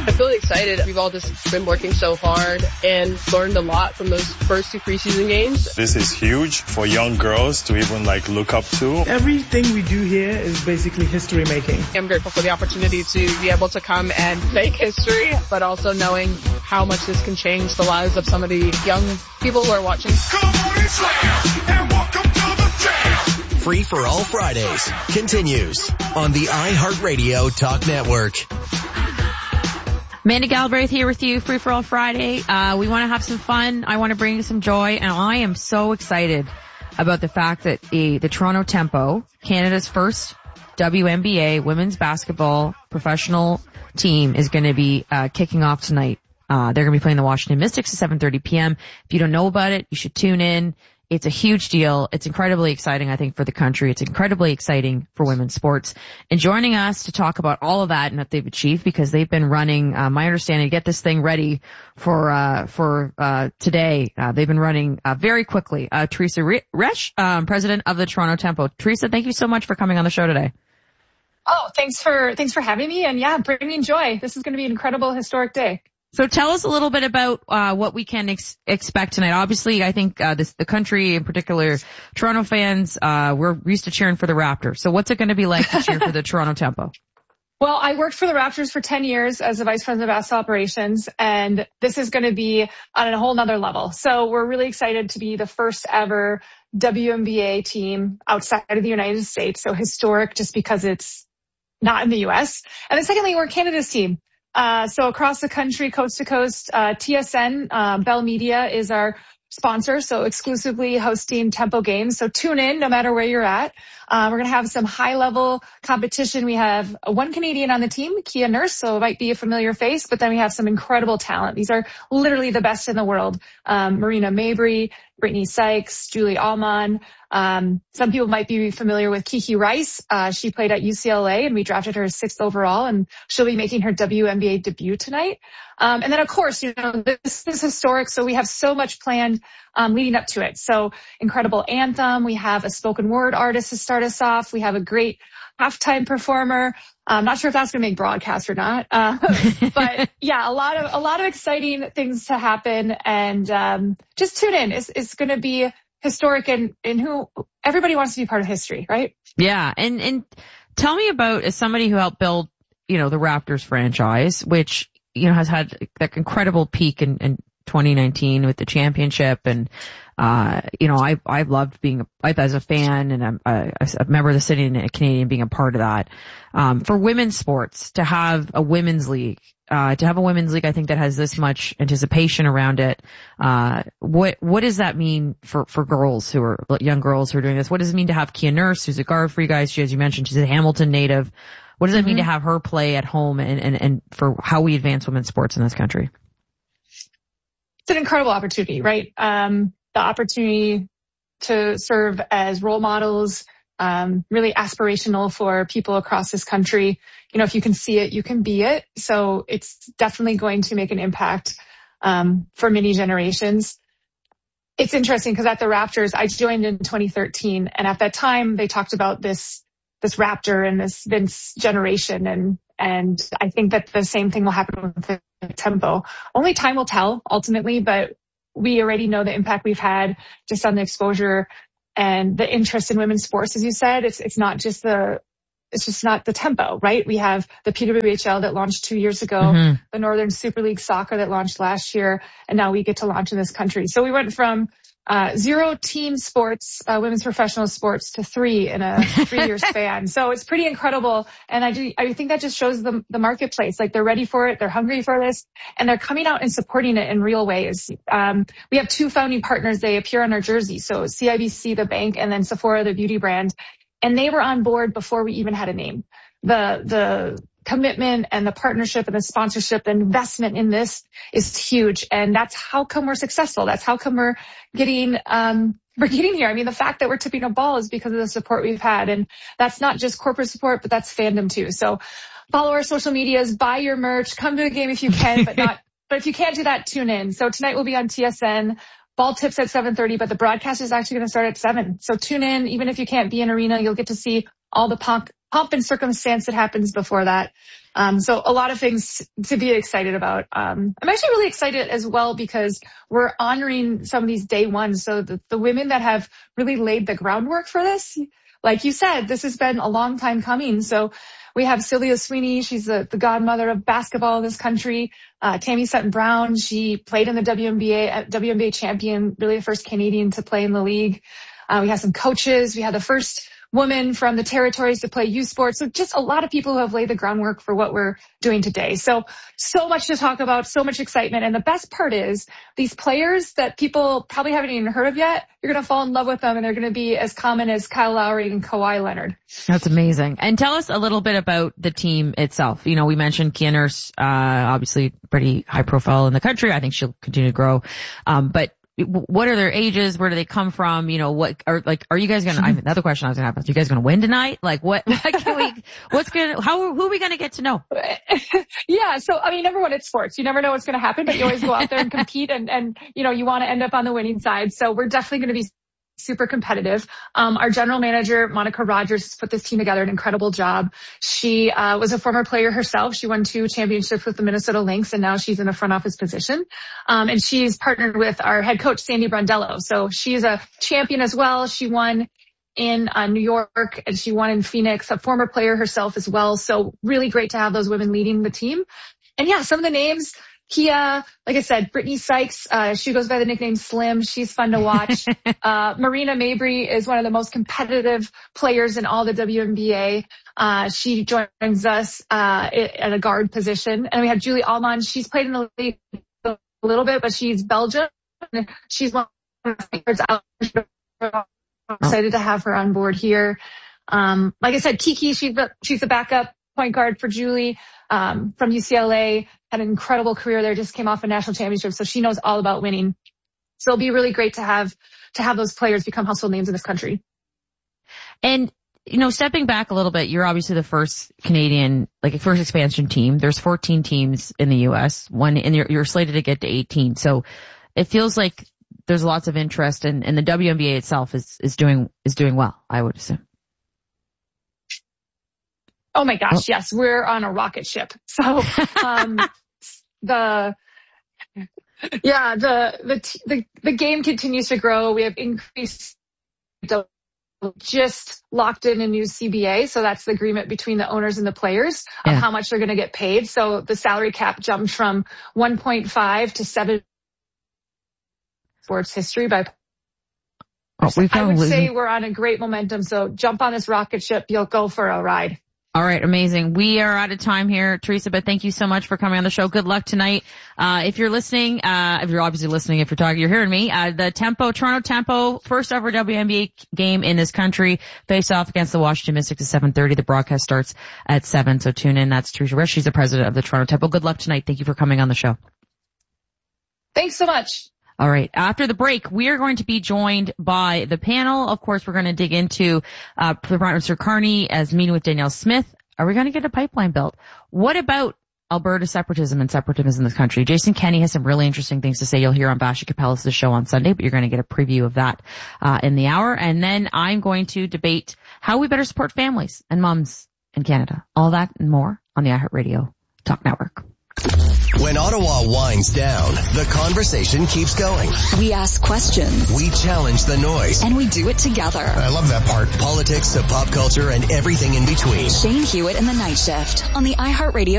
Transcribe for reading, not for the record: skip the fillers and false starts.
I'm really excited. We've all just been working so hard and learned a lot from those first 2 preseason games. This is huge for young girls to even look up to. Everything we do here is basically history making. I'm grateful for the opportunity to be able to come and make history, but also knowing how much this can change the lives of some of the young people who are watching. Come on and slam, and welcome to the jam. Free for All Fridays continues on the iHeartRadio Talk Network. Amanda Galbraith here with you, Free for All Friday. We want to have some fun. I want to bring you some joy, and I am so excited about the fact that the Toronto Tempo, Canada's first WNBA women's basketball professional team, is going to be kicking off tonight. They're going to be playing the Washington Mystics at 7:30 p.m. If you don't know about it, you should tune in. It's a huge deal. It's incredibly exciting, I think, for the country. It's incredibly exciting for women's sports. And joining us to talk about all of that and what they've achieved, because they've been running, my understanding, to get this thing ready for today. They've been running very quickly. Teresa Resch, president of the Toronto Tempo. Teresa, thank you so much for coming on the show today. Oh, thanks for having me, and yeah, bringing joy. This is going to be an incredible, historic day. So tell us a little bit about what we can expect tonight. Obviously, I think the country, in particular Toronto fans, we're used to cheering for the Raptors. So what's it going to be like to cheer for the Toronto Tempo? Well, I worked for the Raptors for 10 years as the vice president of basketball operations, and this is going to be on a whole nother level. So we're really excited to be the first ever WNBA team outside of the United States. So historic just because it's not in the U.S. And then secondly, we're Canada's team. So across the country, coast to coast, TSN, Bell Media is our sponsor, so exclusively hosting Tempo games. So tune in no matter where you're at. We're going to have some high-level competition. We have one Canadian on the team, Kia Nurse, so it might be a familiar face, but then we have some incredible talent. These are literally the best in the world. Marina Mabrey, Brittany Sykes, Julie Allman. Some people might be familiar with Kiki Rice. She played at UCLA, and we drafted her 6th overall, and she'll be making her WNBA debut tonight. And then, of course, this is historic, so we have so much planned leading up to it. So incredible anthem. We have a spoken word artist to start us off. We have a great halftime performer. I'm not sure if that's going to make broadcast or not. But yeah, a lot of exciting things to happen, and just tune in. It's going to be historic, and who everybody wants to be part of history, right? Yeah. And tell me about, as somebody who helped build, the Raptors franchise, which, has had that incredible peak in 2019 with the championship. And, I've loved being as a fan, and I'm a member of the city and a Canadian, being a part of that. For women's sports, to have a women's league, I think that has this much anticipation around it. What does that mean for girls young girls who are doing this? What does it mean to have Kia Nurse, who's a guard for you guys? She, as you mentioned, she's a Hamilton native. What does it mean to have her play at home, and for how we advance women's sports in this country? It's an incredible opportunity, right? The opportunity to serve as role models, really aspirational for people across this country. If you can see it, you can be it. So it's definitely going to make an impact for many generations. It's interesting because at the Raptors, I joined in 2013, and at that time they talked about this Raptor and this Vince generation, and I think that the same thing will happen with the Tempo. Only time will tell ultimately, but we already know the impact we've had just on the exposure and the interest in women's sports. As you said, it's just not the Tempo, right? We have the PWHL that launched 2 years ago, the Northern Super League Soccer that launched last year, and now we get to launch in this country. So we went from 0 team sports, women's professional sports, to 3 in a 3-year span. So it's pretty incredible. And I think that just shows the marketplace. Like, they're ready for it. They're hungry for this, and they're coming out and supporting it in real ways. We have 2 founding partners. They appear on our jersey. So CIBC, the bank, and then Sephora, the beauty brand. And they were on board before we even had a name. The commitment and the partnership and the sponsorship, the investment in this is huge. And that's how come we're successful. That's how come we're getting here. I mean, the fact that we're tipping a ball is because of the support we've had. And that's not just corporate support, but that's fandom too. So follow our social medias, buy your merch, come to a game if you can, but if you can't do that, tune in. So tonight we'll be on TSN. Ball tips at 7:30, but the broadcast is actually going to start at 7. So tune in. Even if you can't be in arena, you'll get to see all the pomp and circumstance that happens before that. So a lot of things to be excited about. I'm actually really excited as well because we're honoring some of these day ones. So the women that have really laid the groundwork for this, like you said, this has been a long time coming. So we have Celia Sweeney. She's the godmother of basketball in this country. Tammy Sutton-Brown. She played in the WNBA champion, really the first Canadian to play in the league. We have some coaches. We had the first woman from the territories to play youth sports. So just a lot of people who have laid the groundwork for what we're doing today. So much to talk about, so much excitement. And the best part is these players that people probably haven't even heard of yet, you're going to fall in love with them and they're going to be as common as Kyle Lowry and Kawhi Leonard. That's amazing. And tell us a little bit about the team itself. You know, we mentioned Kia Nurse, obviously pretty high profile in the country. I think she'll continue to grow. But what are their ages? Where do they come from? You know, are you guys another question I was going to ask, are you guys going to win tonight? Like who are we going to get to know? Yeah. So, I mean, number one, it's sports. You never know what's going to happen, but you always go out there and compete and, you know, you want to end up on the winning side. So we're definitely going to be super competitive. Our general manager, Monica Rogers, has put this team together, an incredible job. She was a former player herself. She won 2 championships with the Minnesota Lynx, and now she's in a front office position. And she's partnered with our head coach, Sandy Brondello. So she's a champion as well. She won in New York and she won in Phoenix, a former player herself as well. So really great to have those women leading the team. And yeah, some of the names, Kia, like I said, Brittany Sykes, she goes by the nickname Slim. She's fun to watch. Marina Mabry is one of the most competitive players in all the WNBA. She joins us at a guard position. And we have Julie Allman. She's played in the league a little bit, but she's Belgian. She's one of the players out. I'm excited to have her on board here. Like I said, Kiki, she's the backup point guard for Julie, from UCLA, had an incredible career there, just came off a national championship. So she knows all about winning. So it'll be really great to have those players become household names in this country. And, you know, stepping back a little bit, you're obviously the first Canadian, first expansion team. There's 14 teams in the U.S., and you're slated to get to 18. So it feels like there's lots of interest and the WNBA itself is doing well, I would assume. Oh my gosh, yes, we're on a rocket ship. So, the game continues to grow. We have increased, just locked in a new CBA. So that's the agreement between the owners and the players of how much they're going to get paid. So the salary cap jumped from 1.5 to 7 sports history by. I would say we're on a great momentum. So jump on this rocket ship. You'll go for a ride. All right, amazing. We are out of time here, Teresa, but thank you so much for coming on the show. Good luck tonight. If you're listening, if you're obviously listening, if you're talking, you're hearing me. The Toronto Tempo, first ever WNBA game in this country, face off against the Washington Mystics at 7:30. The broadcast starts at 7, so tune in. That's Teresa Resch. She's the president of the Toronto Tempo. Good luck tonight. Thank you for coming on the show. Thanks so much. All right. After the break, we are going to be joined by the panel. Of course, we're going to dig into Prime Minister Carney as meeting with Danielle Smith. Are we going to get a pipeline built? What about Alberta separatism and separatism in this country? Jason Kenney has some really interesting things to say. You'll hear on Bashi Capellas' show on Sunday, but you're going to get a preview of that in the hour. And then I'm going to debate how we better support families and moms in Canada. All that and more on the iHeartRadio Talk Network. When Ottawa winds down, the conversation keeps going. We ask questions. We challenge the noise. And we do it together. I love that part. Politics to pop culture and everything in between. Shane Hewitt and the Night Shift on the iHeartRadio